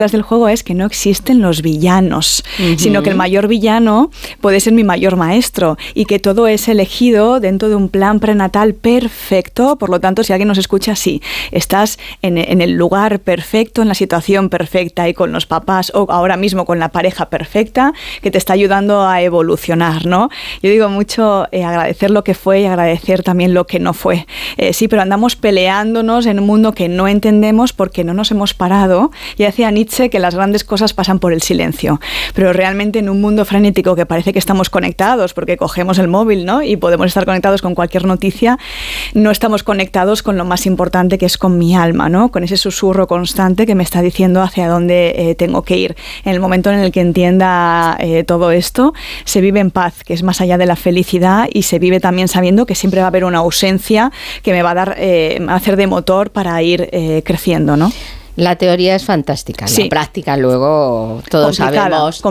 del juego es que no existen los villanos, sino que el mayor villano puede ser mi mayor maestro y que todo es elegido dentro de un plan prenatal perfecto. Por lo tanto, si alguien nos escucha, sí, estás en el lugar perfecto, en la situación perfecta y con los papás o ahora mismo con la pareja perfecta que te está ayudando a evolucionar, ¿no? Yo digo mucho agradecer lo que fue y agradecer también lo que no fue. Sí, pero andamos peleándonos en un mundo que no entendemos porque no nos hemos parado. Y decía Nietzsche que las grandes cosas pasan por el silencio, pero realmente en un mundo frenético que parece que estamos conectados porque cogemos el móvil, ¿no? Y podemos estar conectados con cualquier noticia, no estamos conectados con lo más importante, que es con mi alma, ¿no? Con ese susurro constante que me está diciendo hacia dónde tengo que ir. En el momento en el que entienda todo esto, se vive en paz, que es más allá de la felicidad, y se vive también sabiendo que siempre va a haber una ausencia que me va a dar, a hacer de motor para ir creciendo, ¿no? La teoría es fantástica, sí. La práctica luego todos sabemos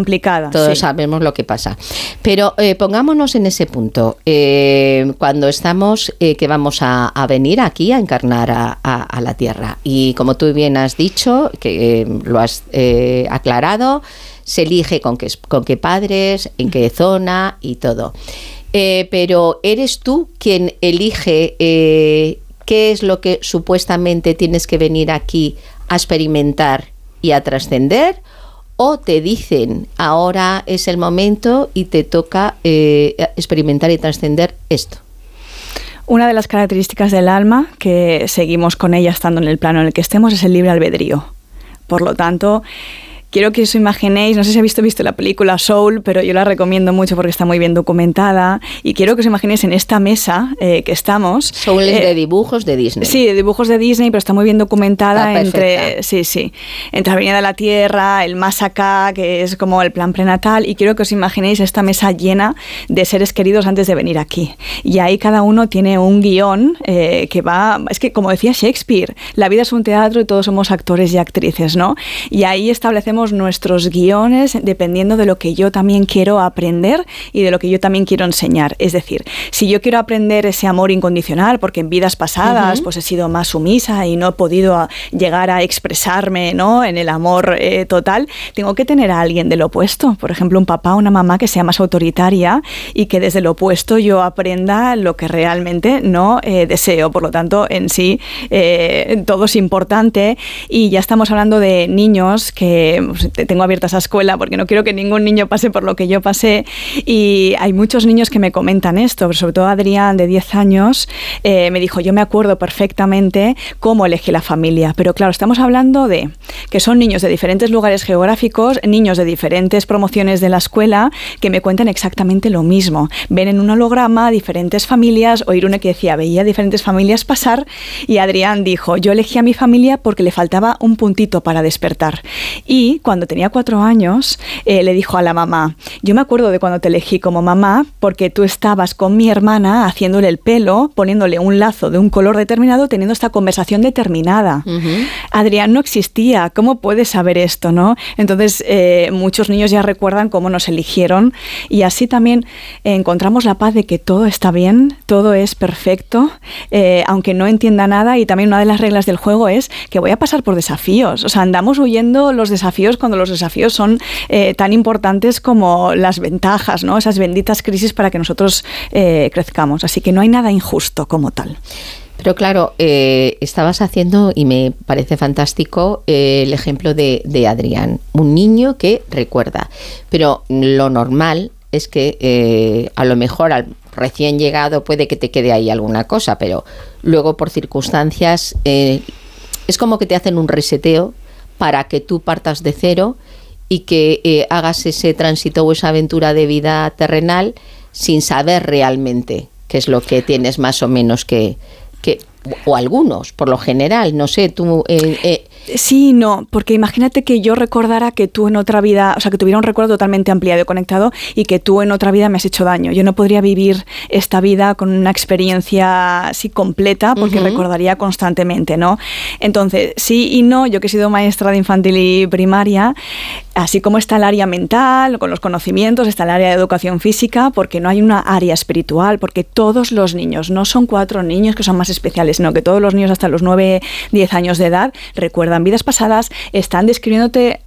lo que pasa. Pero pongámonos en ese punto, cuando estamos, que vamos a venir aquí a encarnar a la Tierra. Y como tú bien has dicho, que lo has aclarado, se elige con qué padres, en qué zona y todo. Pero ¿eres tú quien elige qué es lo que supuestamente tienes que venir aquí a experimentar y a trascender, o te dicen ahora es el momento y te toca experimentar y trascender esto? Una de las características del alma, que seguimos con ella estando en el plano en el que estemos, es el libre albedrío. Por lo tanto, quiero que os imaginéis, no sé si habéis visto la película Soul, pero yo la recomiendo mucho porque está muy bien documentada, y quiero que os imaginéis en esta mesa que estamos. Soul es de dibujos de Disney. Sí, de dibujos de Disney, pero está muy bien documentada entre la venida de la Tierra, el más acá, que es como el plan prenatal, y quiero que os imaginéis esta mesa llena de seres queridos antes de venir aquí. Y ahí cada uno tiene un guión que va, es que como decía Shakespeare, la vida es un teatro y todos somos actores y actrices, ¿no? Y ahí establecemos nuestros guiones dependiendo de lo que yo también quiero aprender y de lo que yo también quiero enseñar. Es decir, si yo quiero aprender ese amor incondicional porque en vidas pasadas pues he sido más sumisa y no he podido llegar a expresarme, ¿no?, en el amor total, tengo que tener a alguien del opuesto. Por ejemplo, un papá o una mamá que sea más autoritaria y que desde el opuesto yo aprenda lo que realmente no deseo. Por lo tanto, en sí, todo es importante, y ya estamos hablando de niños que tengo abierta esa escuela porque no quiero que ningún niño pase por lo que yo pasé, y hay muchos niños que me comentan esto, sobre todo Adrián, de 10 años, me dijo, yo me acuerdo perfectamente cómo elegí la familia, pero claro, estamos hablando de que son niños de diferentes lugares geográficos, niños de diferentes promociones de la escuela, que me cuentan exactamente lo mismo, ven en un holograma diferentes familias, o Irune que decía, veía diferentes familias pasar, y Adrián dijo, yo elegí a mi familia porque le faltaba un puntito para despertar. Y cuando tenía 4 años, le dijo a la mamá, yo me acuerdo de cuando te elegí como mamá porque tú estabas con mi hermana haciéndole el pelo, poniéndole un lazo de un color determinado, teniendo esta conversación determinada. Adrián no existía, ¿cómo puedes saber esto, no? Entonces, muchos niños ya recuerdan cómo nos eligieron, y así también encontramos la paz de que todo está bien, todo es perfecto, aunque no entienda nada. Y también una de las reglas del juego es que voy a pasar por desafíos, o sea, andamos huyendo los desafíos cuando los desafíos son tan importantes como las ventajas, ¿no? Esas benditas crisis para que nosotros crezcamos. Así que no hay nada injusto como tal. Pero claro, estabas haciendo, y me parece fantástico, el ejemplo de Adrián, un niño que recuerda, pero lo normal es que a lo mejor al recién llegado puede que te quede ahí alguna cosa, pero luego por circunstancias es como que te hacen un reseteo para que tú partas de cero y que hagas ese tránsito o esa aventura de vida terrenal sin saber realmente qué es lo que tienes más o menos que o algunos, por lo general, no sé, tú... Sí, no, porque imagínate que yo recordara que tú en otra vida, o sea, que tuviera un recuerdo totalmente ampliado y conectado, y que tú en otra vida me has hecho daño. Yo no podría vivir esta vida con una experiencia así completa, porque recordaría constantemente, ¿no? Entonces, sí y no. Yo que he sido maestra de infantil y primaria, así como está el área mental, con los conocimientos, está el área de educación física, porque no hay una área espiritual, porque todos los niños, no son 4 niños que son más especiales, sino que todos los niños hasta los 9, 10 años de edad recuerdan vidas pasadas, están describiéndote